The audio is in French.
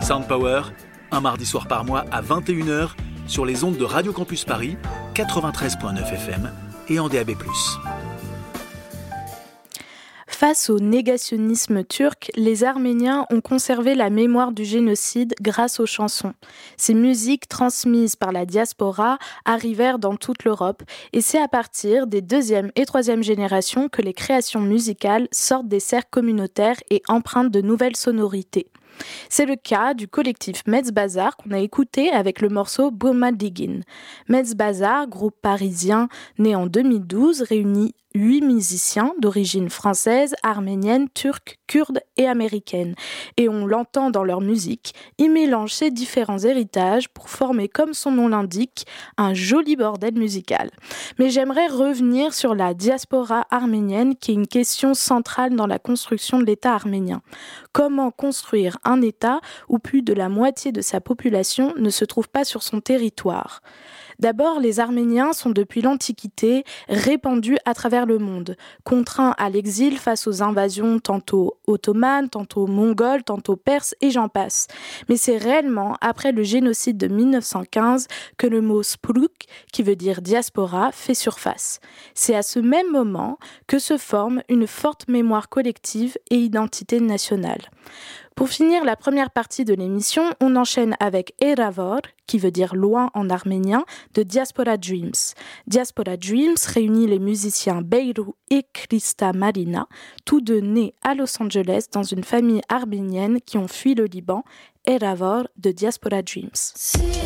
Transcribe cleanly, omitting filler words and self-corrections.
Sound Power, un mardi soir par mois à 21h sur les ondes de Radio Campus Paris, 93.9 FM et en DAB+. Face au négationnisme turc, les Arméniens ont conservé la mémoire du génocide grâce aux chansons. Ces musiques transmises par la diaspora arrivèrent dans toute l'Europe et c'est à partir des deuxième et troisième générations que les créations musicales sortent des cercles communautaires et empruntent de nouvelles sonorités. C'est le cas du collectif Metz Bazar qu'on a écouté avec le morceau Burma Diggin. Metz Bazar, groupe parisien né en 2012, réunit 8 musiciens d'origine française, arménienne, turque, kurde et américaine. Et on l'entend dans leur musique, ils mélangent ces différents héritages pour former, comme son nom l'indique, un joli bordel musical. Mais j'aimerais revenir sur la diaspora arménienne qui est une question centrale dans la construction de l'État arménien. Comment construire un État où plus de la moitié de sa population ne se trouve pas sur son territoire ? D'abord, les Arméniens sont depuis l'Antiquité répandus à travers le monde, contraints à l'exil face aux invasions tantôt ottomanes, tantôt mongoles, tantôt perses et j'en passe. Mais c'est réellement après le génocide de 1915 que le mot splouk, qui veut dire diaspora, fait surface. C'est à ce même moment que se forme une forte mémoire collective et identité nationale. Pour finir la première partie de l'émission, on enchaîne avec Eravor, qui veut dire loin en arménien, de Diaspora Dreams. Diaspora Dreams réunit les musiciens Beyru et Krista Marina, tous deux nés à Los Angeles dans une famille arménienne qui ont fui le Liban. Eravor de Diaspora Dreams.